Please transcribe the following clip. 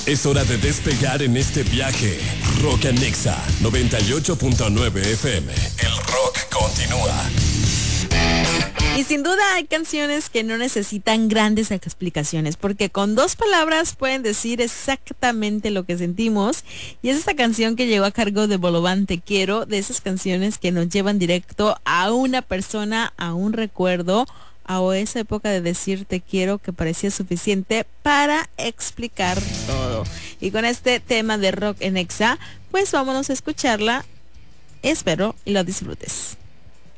Es hora de despegar en este viaje. Rock en Nexa 98.9 FM. El rock continúa. Y sin duda hay canciones que no necesitan grandes explicaciones, porque con 2 palabras pueden decir exactamente lo que sentimos. Y es esta canción que llegó a cargo de Bolovan, Te Quiero, de esas canciones que nos llevan directo a una persona, a un recuerdo, a esa época de decir te quiero que parecía suficiente para explicar todo. Y con este tema de Rock en Exa, pues vámonos a escucharla. Espero y lo disfrutes.